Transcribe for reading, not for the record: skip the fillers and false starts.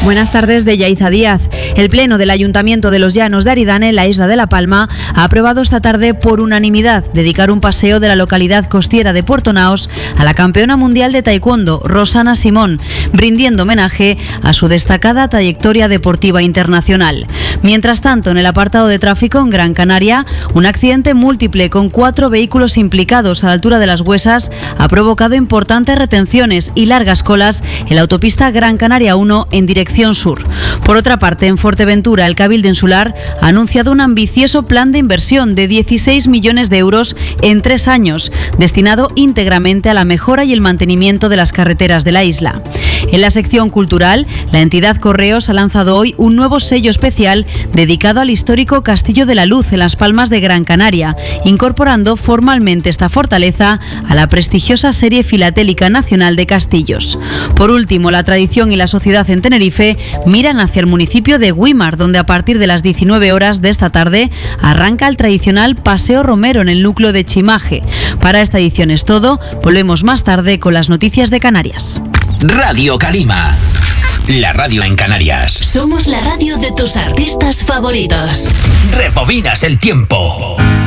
Buenas tardes, de Yaiza Díaz. El Pleno del Ayuntamiento de Los Llanos de Aridane, en la isla de La Palma, ha aprobado esta tarde por unanimidad dedicar un paseo de la localidad costiera de Puerto Naos a la campeona mundial de taekwondo, Rosana Simón, rindiendo homenaje a su destacada trayectoria deportiva internacional. Mientras tanto, en el apartado de tráfico en Gran Canaria, un accidente múltiple con 4 vehículos implicados a la altura de Las Huesas ha provocado importantes retenciones y largas colas en la autopista Gran Canaria 1 en dirección sur. Por otra parte, en Fuerteventura, el Cabildo Insular ha anunciado un ambicioso plan de inversión de 16 millones de euros en 3 años, destinado íntegramente a la mejora y el mantenimiento de las carreteras de la isla. En la sección cultural, la entidad Correos ha lanzado hoy un nuevo sello especial dedicado al histórico Castillo de la Luz en Las Palmas de Gran Canaria, incorporando formalmente esta fortaleza a la prestigiosa serie filatélica nacional de castillos. Por último, la tradición y la sociedad en Tenerife miran hacia el municipio de Güímar, donde a partir de las 19 horas de esta tarde arranca el tradicional Paseo Romero en el núcleo de Chimaje. Para esta edición es todo. Volvemos más tarde con las noticias de Canarias. Radio Calima, la radio en Canarias. Somos la radio de tus artistas favoritos. Rebobinas el tiempo.